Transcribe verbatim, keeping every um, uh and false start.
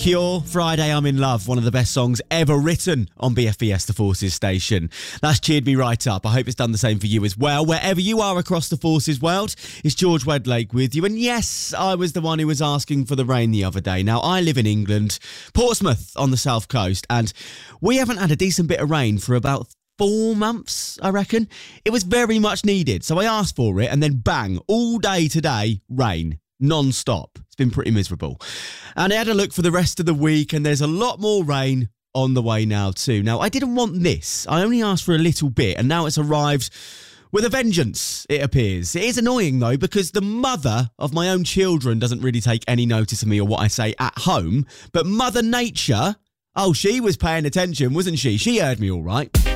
Cure, Friday I'm in Love, one of the best songs ever written on B F B S The Forces station. That's cheered me right up. I hope it's done the same for you as well. Wherever you are across the Forces world, it's George Wedlake with you. And yes, I was the one who was asking for the rain the other day. Now, I live in England, Portsmouth on the south coast, and we haven't had a decent bit of rain for about four months, I reckon. It was very much needed, so I asked for it, and then bang, all day today, rain. Non-stop. It's been pretty miserable. And I had a look for the rest of the week, and there's a lot more rain on the way now too. Now, I didn't want this. I only asked for a little bit, and now it's arrived with a vengeance, it appears. It is annoying, though, because the mother of my own children doesn't really take any notice of me or what I say at home, but Mother Nature, oh, she was paying attention, wasn't she? She heard me all right.